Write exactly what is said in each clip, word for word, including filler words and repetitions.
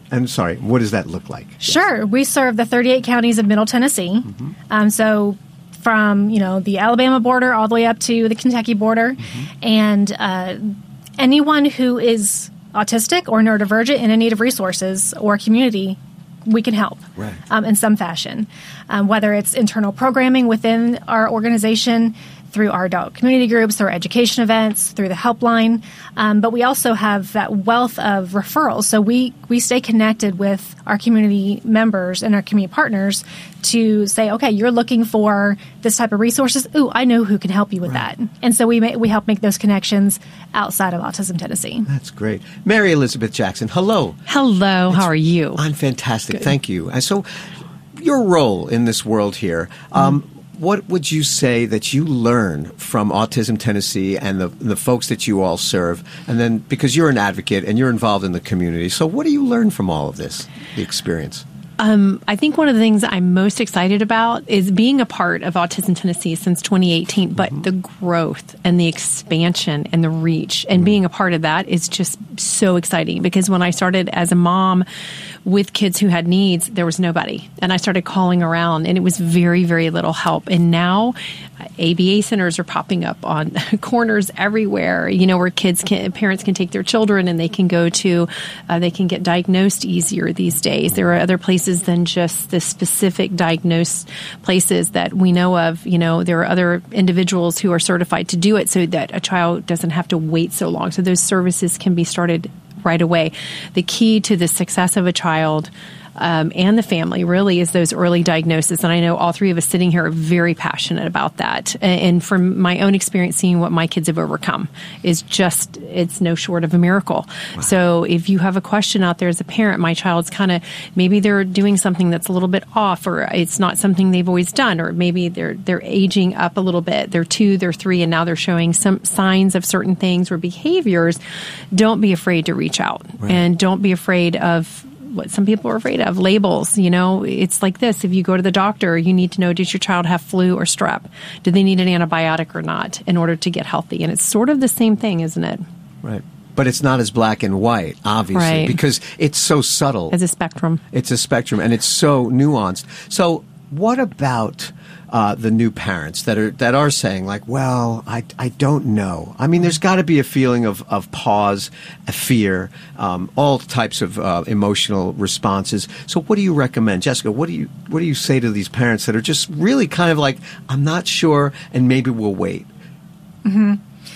And sorry, what does that look like? Sure. Yes. We serve the thirty-eight counties of Middle Tennessee. Mm-hmm. Um, so from, you know, the Alabama border all the way up to the Kentucky border. Mm-hmm. And uh, anyone who is autistic or neurodivergent and in need of resources or community, we can help right. um, in some fashion, um, whether it's internal programming within our organization, through our adult community groups, through our education events, through the helpline. Um, but we also have that wealth of referrals. So we, we stay connected with our community members and our community partners to say, okay, you're looking for this type of resources. Ooh, I know who can help you with right. that. And so we may, we help make those connections outside of Autism Tennessee. That's great. Mary Elizabeth Jackson, hello. Hello. It's, how are you? I'm fantastic. Good. Thank you. And so your role in this world here, um, mm-hmm. what would you say that you learn from Autism Tennessee and the the folks that you all serve? And then, because you're an advocate and you're involved in the community, so what do you learn from all of this, the experience? Um, I think one of the things I'm most excited about is being a part of Autism Tennessee since twenty eighteen, but mm-hmm. the growth and the expansion and the reach and mm-hmm. being a part of that is just so exciting, because when I started as a mom with kids who had needs, there was nobody. And I started calling around and it was very, very little help. And now A B A centers are popping up on corners everywhere, you know, where kids can, parents can take their children and they can go to, uh, they can get diagnosed easier these days. There are other places than just the specific diagnosed places that we know of. You know, there are other individuals who are certified to do it so that a child doesn't have to wait so long. So those services can be started right away. The key to the success of a child Um, and the family really is those early diagnoses. And I know all three of us sitting here are very passionate about that. And from my own experience, seeing what my kids have overcome is just, it's no short of a miracle. Wow. So if you have a question out there as a parent, my child's kind of, maybe they're doing something that's a little bit off, or it's not something they've always done, or maybe they're, they're aging up a little bit. They're two, they're three, and now they're showing some signs of certain things or behaviors. Don't be afraid to reach out, right. and don't be afraid of what some people are afraid of, labels. You know, it's like this. If you go to the doctor, you need to know, does your child have flu or strep? Do they need an antibiotic or not in order to get healthy? And it's sort of the same thing, isn't it? Right. But it's not as black and white, obviously, right. because it's so subtle. It's a spectrum. It's a spectrum, and it's so nuanced. So what about uh, the new parents that are that are saying, like, well, I, I don't know. I mean, there's got to be a feeling of, of pause, a fear, um, all types of uh, emotional responses. So what do you recommend? Jessica, what do you what do you say to these parents that are just really kind of like, I'm not sure, and maybe we'll wait? Mm-hmm.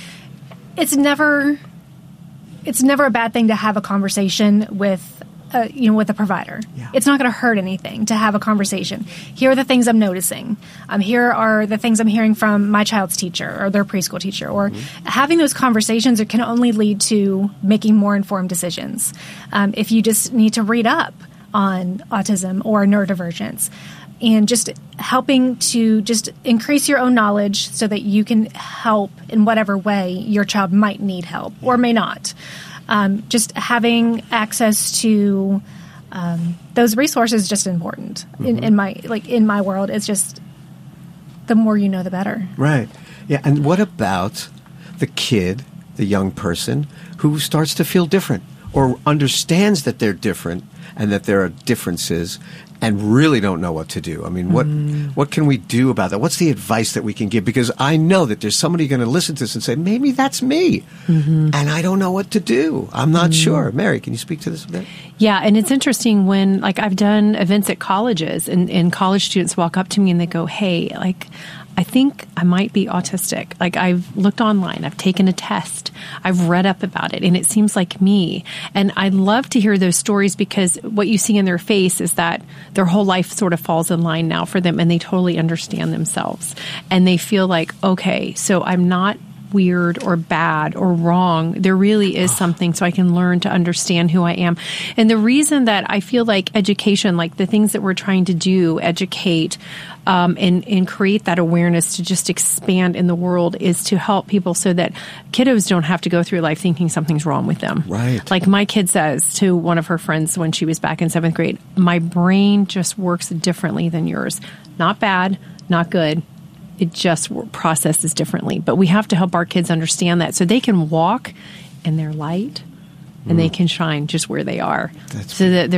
It's never it's never a bad thing to have a conversation with Uh, you know, with a provider. Yeah. It's not going to hurt anything to have a conversation. Here are the things I'm noticing. Um, here are the things I'm hearing from my child's teacher or their preschool teacher. Or mm-hmm. having those conversations can only lead to making more informed decisions. Um, if you just need to read up on autism or neurodivergence, and just helping to just increase your own knowledge so that you can help in whatever way your child might need help or may not. Um, just having access to um, those resources is just important. Mm-hmm. In, in my like in my world, it's just the more you know, the better. Right. Yeah. And what about the kid, the young person who starts to feel different or understands that they're different and that there are differences and really don't know what to do? I mean, what mm. what can we do about that? What's the advice that we can give? Because I know that there's somebody going to listen to this and say, maybe that's me, mm-hmm. and I don't know what to do. I'm not mm. sure. Mary, can you speak to this a bit? Yeah, and it's interesting when, like, I've done events at colleges, and, and college students walk up to me and they go, hey, like, I think I might be autistic. Like, I've looked online, I've taken a test, I've read up about it, and it seems like me. And I love to hear those stories, because what you see in their face is that their whole life sort of falls in line now for them, and they totally understand themselves. And they feel like, okay, so I'm not weird or bad or wrong. There really is something, so I can learn to understand who I am. And the reason that I feel like education, like the things that we're trying to do, educate, um, and, and create that awareness to just expand in the world, is to help people so that kiddos don't have to go through life thinking something's wrong with them. Right. Like my kid says to one of her friends when she was back in seventh grade, my brain just works differently than yours. Not bad, not good. It just processes differently. But we have to help our kids understand that so they can walk in their light and mm. they can shine just where they are. That's so that they're